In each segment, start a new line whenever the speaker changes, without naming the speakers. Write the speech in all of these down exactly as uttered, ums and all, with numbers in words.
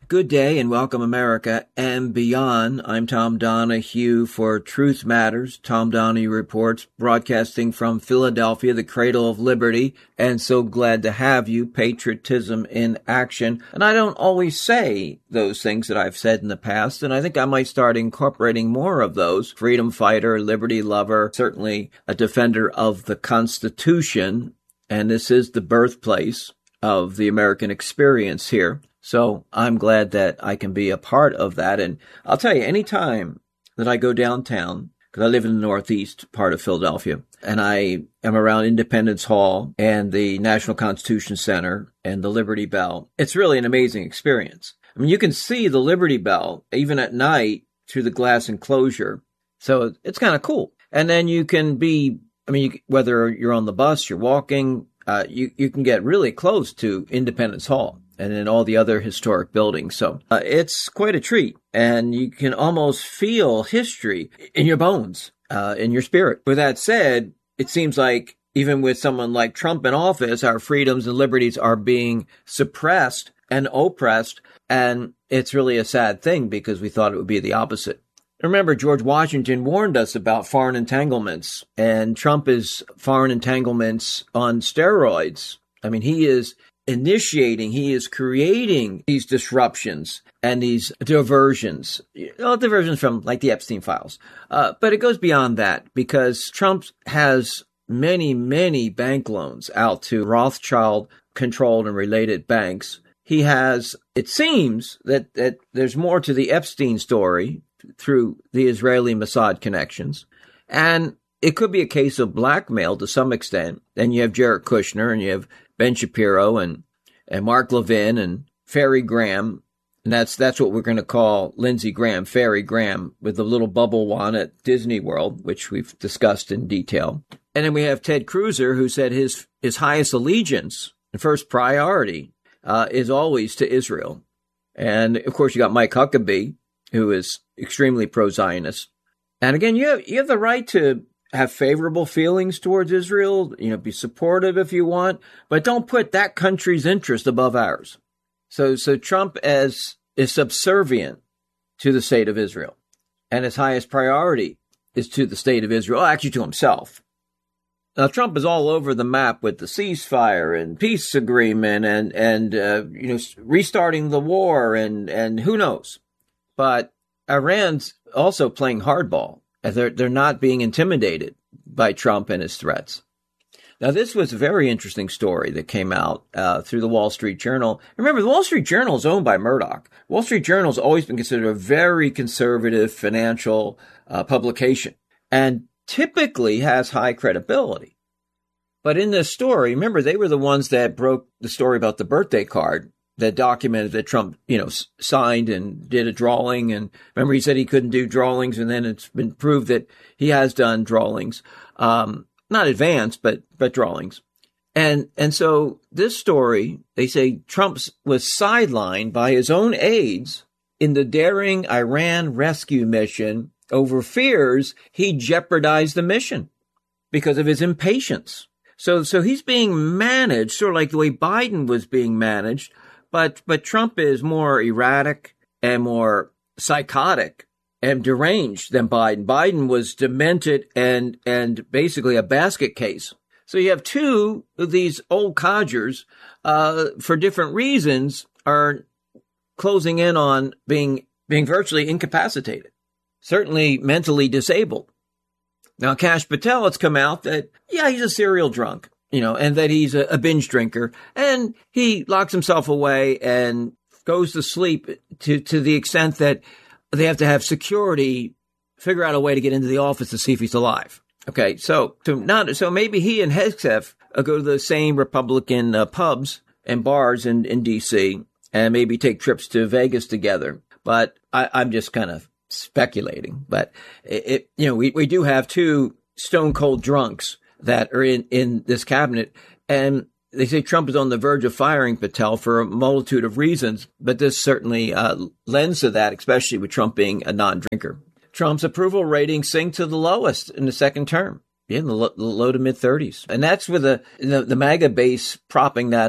Good day and welcome America and beyond. I'm Tom Donahue for Truth Matters. Tom Donahue Reports, broadcasting from Philadelphia, the cradle of liberty, and so glad to have you. Patriotism in action. And I don't always say those things that I've said in the past, and I think I might start incorporating more of those. Freedom fighter, liberty lover, certainly a defender of the Constitution, and this is the birthplace of the American experience here. So I'm glad that I can be a part of that. And I'll tell you, anytime that I go downtown, because I live in the northeast part of Philadelphia, and I am around Independence Hall and the National Constitution Center and the Liberty Bell, it's really an amazing experience. I mean, you can see the Liberty Bell even at night through the glass enclosure. So it's kind of cool. And then you can be, I mean, you, whether you're on the bus, you're walking, uh, you, you can get really close to Independence Hall and then all the other historic buildings. So uh, it's quite a treat. And you can almost feel history in your bones, uh, in your spirit. With that said, it seems like even with someone like Trump in office, our freedoms and liberties are being suppressed and oppressed. And it's really a sad thing because we thought it would be the opposite. Remember, George Washington warned us about foreign entanglements, and Trump is foreign entanglements on steroids. I mean, he is initiating, he is creating these disruptions and these diversions, well, diversions from like the Epstein files. Uh, but it goes beyond that because Trump has many, many bank loans out to Rothschild controlled and related banks. He has, it seems that, that there's more to the Epstein story through the Israeli Mossad connections. And it could be a case of blackmail to some extent. And you have Jared Kushner and you have Ben Shapiro and, and Mark Levin and Ferry Graham. And that's, that's what we're going to call Lindsey Graham, Ferry Graham, with the little bubble one at Disney World, which we've discussed in detail. And then we have Ted Cruz, who said his, his highest allegiance and first priority, uh, is always to Israel. And of course, you got Mike Huckabee, who is extremely pro-Zionist. And again, you have, you have the right to have favorable feelings towards Israel, you know, be supportive if you want, but don't put that country's interest above ours. So, so Trump as is subservient to the state of Israel, and his highest priority is to the state of Israel, actually to himself. Now, Trump is all over the map with the ceasefire and peace agreement and, and, uh, you know, restarting the war and, and who knows, but Iran's also playing hardball. They're, they're not being intimidated by Trump and his threats. Now, this was a very interesting story that came out uh, through the Wall Street Journal. Remember, the Wall Street Journal is owned by Murdoch. Wall Street Journal has always been considered a very conservative financial uh, publication and typically has high credibility. But in this story, remember, they were the ones that broke the story about the birthday card that documented that Trump, you know, signed and did a drawing. And remember, he said he couldn't do drawings. And then it's been proved that he has done drawings, um, not advanced, but, but drawings. And, and so this story, they say Trump was sidelined by his own aides in the daring Iran rescue mission over fears he jeopardized the mission because of his impatience. So, so he's being managed sort of like the way Biden was being managed. But but Trump is more erratic and more psychotic and deranged than Biden. Biden was demented and and basically a basket case. So you have two of these old codgers, uh, for different reasons, are closing in on being being virtually incapacitated, certainly mentally disabled. Now, Kash Patel, it's come out that, yeah, he's a serial drunk. You know, and that he's a, a binge drinker, and he locks himself away and goes to sleep to, to the extent that they have to have security figure out a way to get into the office to see if he's alive. Okay, so to not so maybe he and Hegseth uh, go to the same Republican uh, pubs and bars in, in D C and maybe take trips to Vegas together. But I, I'm just kind of speculating. But it, it you know, we, we do have two stone cold drunks that are in, in this cabinet. And they say Trump is on the verge of firing Patel for a multitude of reasons, but this certainly uh, lends to that, especially with Trump being a non-drinker. Trump's approval rating sank to the lowest in the second term, in the, lo- the low to mid thirties. And that's with the, the, the MAGA base propping that up.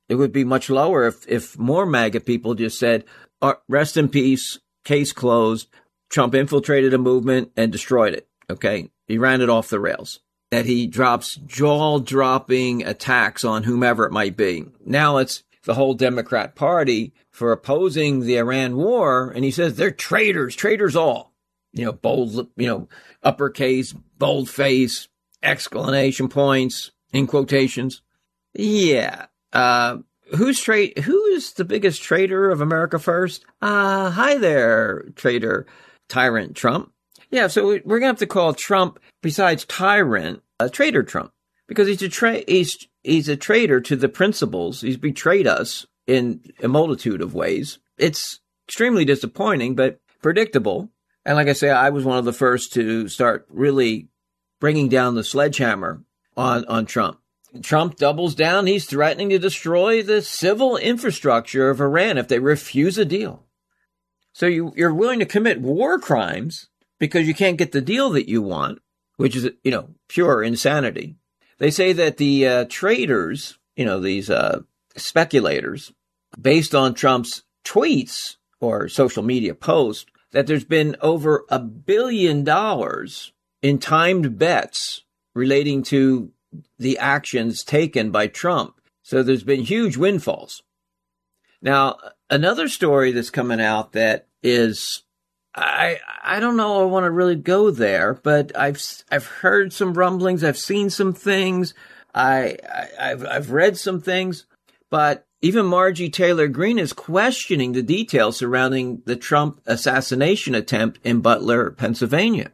it would be much lower if, if more MAGA people just said, uh, rest in peace, case closed. Trump infiltrated a movement and destroyed it. Okay. He ran it off the rails. That he drops jaw-dropping attacks on whomever it might be. Now it's the whole Democrat Party for opposing the Iran war. And he says they're traitors, traitors all. You know, bold, you know, uppercase, boldface, exclamation points, in quotations. Yeah. Uh, who's tra- who is the biggest traitor of America first? Uh, hi there, traitor, tyrant Trump. Yeah, so we're going to have to call Trump, besides tyrant, a traitor Trump, because he's a tra- he's he's a traitor to the principles. He's betrayed us in a multitude of ways. It's extremely disappointing, but predictable. And like I say, I was one of the first to start really bringing down the sledgehammer on, on Trump. Trump doubles down. He's threatening to destroy the civil infrastructure of Iran if they refuse a deal. So you, you're willing to commit war crimes because you can't get the deal that you want, which is, you know, pure insanity. They say that the uh, traders, you know, these uh, speculators, based on Trump's tweets or social media posts, that there's been over a billion dollars in timed bets relating to the actions taken by Trump. So there's been huge windfalls. Now, another story that's coming out that is, I I don't know I want to really go there, but I've I've heard some rumblings, I've seen some things, I, I I've I've read some things, but even Marjorie Taylor Greene is questioning the details surrounding the Trump assassination attempt in Butler, Pennsylvania.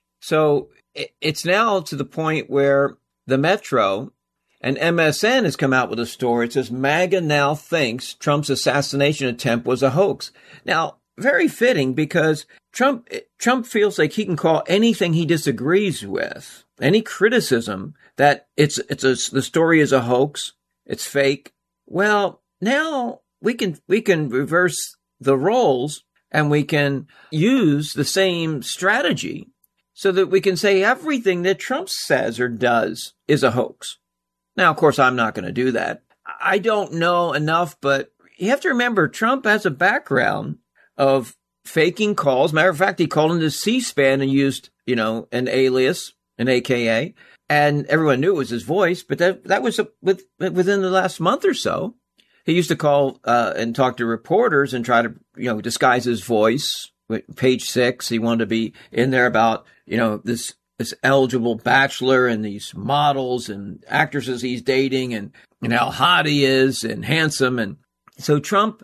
So it's now to the point where the Metro and M S N has come out with a story. It says MAGA now thinks Trump's assassination attempt was a hoax. Now, very fitting, because Trump Trump feels like he can call anything he disagrees with, any criticism that it's it's a, the story is a hoax, it's fake. Well, now we can we can reverse the roles and we can use the same strategy so that we can say everything that Trump says or does is a hoax. Now, of course, I'm not going to do that. I don't know enough, but you have to remember Trump has a background of faking calls. Matter of fact, he called into C-SPAN and used, you know, an alias, an A K A, and everyone knew it was his voice. But that that was a, with, within the last month or so. He used to call uh, and talk to reporters and try to, you know, disguise his voice. Page six, he wanted to be in there about, you know, this this eligible bachelor and these models and actresses he's dating and, and how hot he is and handsome. And so Trump,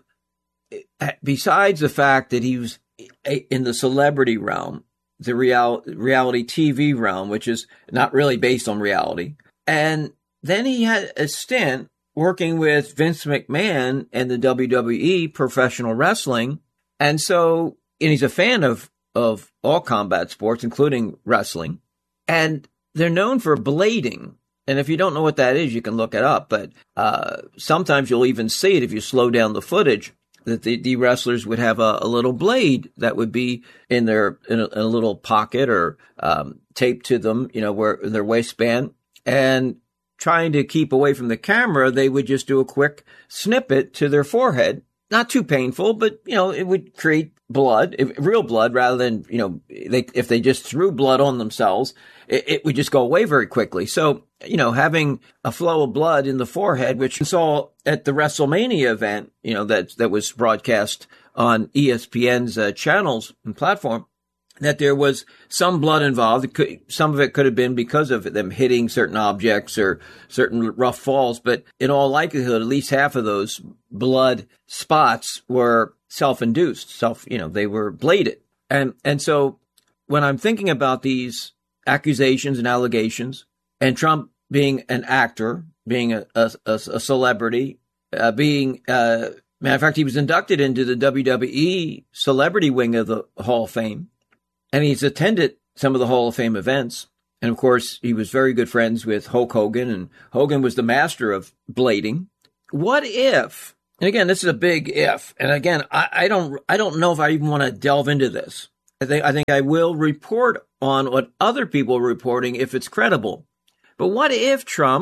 besides the fact that he was in the celebrity realm, the real, reality T V realm, which is not really based on reality. And then he had a stint working with Vince McMahon and the W W E professional wrestling. And so, and he's a fan of, of all combat sports, including wrestling. And they're known for blading. And if you don't know what that is, you can look it up. But uh, sometimes you'll even see it if you slow down the footage, that the, the wrestlers would have a, a little blade that would be in their in a, in a little pocket or um, taped to them, you know, where in their waistband. And trying to keep away from the camera, they would just do a quick snippet to their forehead. Not too painful, but, you know, it would create blood, if, real blood, rather than, you know, they, if they just threw blood on themselves, it, it would just go away very quickly. So, you know, having a flow of blood in the forehead, which we saw at the WrestleMania event, you know, that, that was broadcast on E S P N's uh, channels and platform, that there was some blood involved. It could, some of it could have been because of them hitting certain objects or certain rough falls, but in all likelihood, at least half of those blood spots were self-induced, self, you know, they were bladed. And, and so when I'm thinking about these accusations and allegations, and Trump being an actor, being a, a, a, a celebrity, uh, being, uh, matter of fact, he was inducted into the W W E celebrity wing of the Hall of Fame. And he's attended some of the Hall of Fame events. And of course, he was very good friends with Hulk Hogan, and Hogan was the master of blading. What if, and again, this is a big if, and again, I, I don't, I don't know if I even want to delve into this. I think, I think I will report on what other people are reporting if it's credible. But what if Trump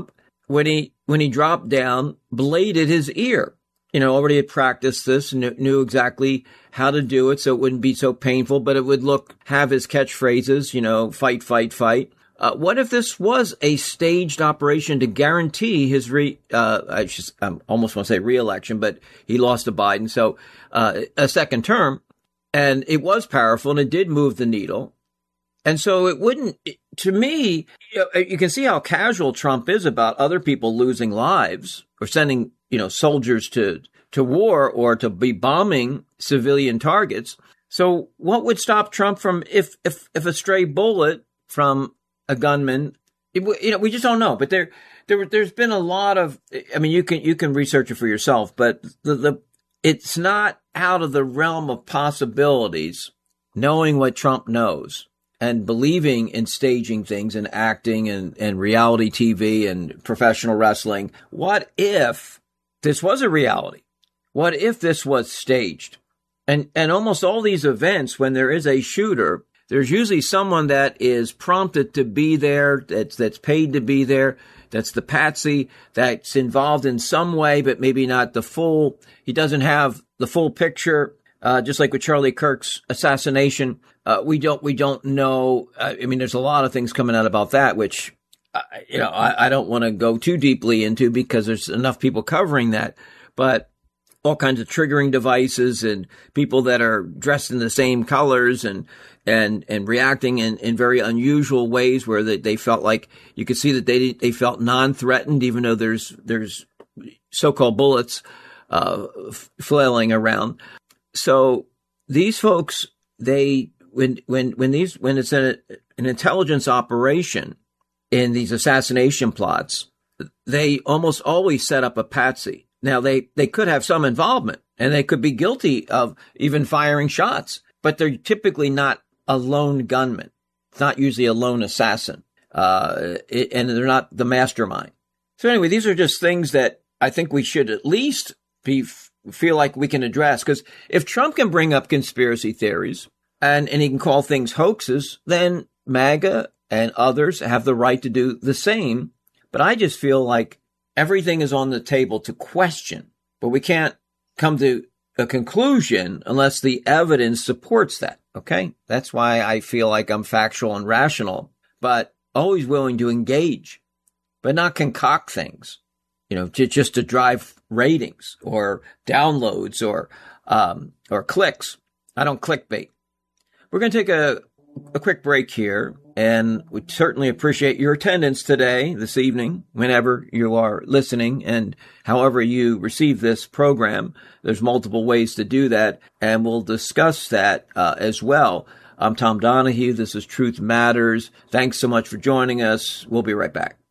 when he when he dropped down, bladed his ear. You know, already had practiced this, knew, knew exactly how to do it so it wouldn't be so painful, but it would look, have his catchphrases, you know, fight, fight, fight. Uh, what if this was a staged operation to guarantee his re, uh, I just, I almost want to say re-election, but he lost to Biden. So, uh, a second term, and it was powerful and it did move the needle. And so it wouldn't, to me, you know, you can see how casual Trump is about other people losing lives or sending, you know, soldiers to, to war or to be bombing civilian targets. So what would stop Trump from, if, if, if a stray bullet from a gunman, it, you know, we just don't know. But there, there, there's been a lot of, I mean, you can, you can research it for yourself, but the, the, it's not out of the realm of possibilities, knowing what Trump knows and believing in staging things and acting and, and reality T V and professional wrestling. What if this was a reality? What if this was staged? And and almost all these events, when there is a shooter, there's usually someone that is prompted to be there, that's that's paid to be there, that's the patsy, that's involved in some way, but maybe not the full. He doesn't have the full picture. Uh, just like with Charlie Kirk's assassination, uh, we don't we don't know. Uh, I mean, there's a lot of things coming out about that, which uh, you know I, I don't want to go too deeply into because there's enough people covering that. But all kinds of triggering devices and people that are dressed in the same colors and and and reacting in, in very unusual ways where they, they felt like you could see that they they felt non-threatened, even though there's there's so-called bullets uh, flailing around. So these folks, they when when when these when it's an an intelligence operation in these assassination plots, they almost always set up a patsy. Now they they could have some involvement and they could be guilty of even firing shots, but they're typically not a lone gunman. It's not usually a lone assassin, uh, it, and they're not the mastermind. So anyway, these are just things that I think we should at least be. feel like we can address, because if Trump can bring up conspiracy theories and, and he can call things hoaxes, then MAGA and others have the right to do the same. But I just feel like everything is on the table to question, but we can't come to a conclusion unless the evidence supports that. Okay. That's why I feel like I'm factual and rational, but always willing to engage, but not concoct things. You know, to, just to drive ratings or downloads or um, or clicks. I don't clickbait. We're going to take a, a quick break here, and we certainly appreciate your attendance today, this evening, whenever you are listening, and however you receive this program. There's multiple ways to do that, and we'll discuss that uh, as well. I'm Tom Donahue. This is Truth Matters. Thanks so much for joining us. We'll be right back.